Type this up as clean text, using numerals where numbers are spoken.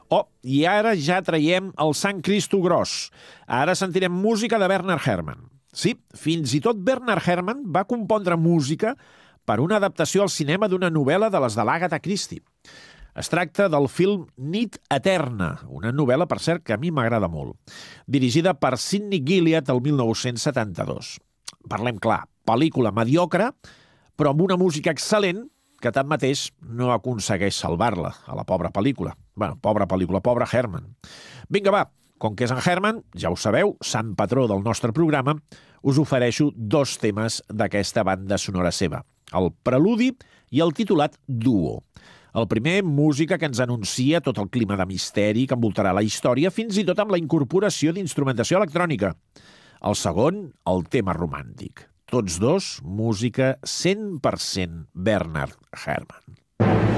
Oh, i ara ja traiem el Sant Cristo gros. Ara sentirem música de Bernard Herrmann. Sí, fins i tot Bernard Herrmann va compondre música per una adaptació al cinema d'una novel·la de les de l'Agatha Christie. Es tracta del film Nit Eterna, una novel·la, per cert, que a mi m'agrada molt, dirigida per Sidney Gilliat el 1972. Parlem clar, pel·lícula mediocre, però amb una música excel·lent que tanmateix no aconsegueix salvar-la, a la pobra pel·lícula. Bueno, pobra pel·lícula, pobre Herrmann. Vinga, va, com que és en Herrmann, ja ho sabeu, sant patró del nostre programa, us ofereixo 2 temes d'aquesta banda sonora seva, el preludi i el titulat Duo. El primer, música que ens anuncia tot el clima de misteri que envoltarà la història, fins i tot amb la incorporació d'instrumentació electrònica. El segon, el tema romàntic. Tots dos, música 100% Bernard Herrmann.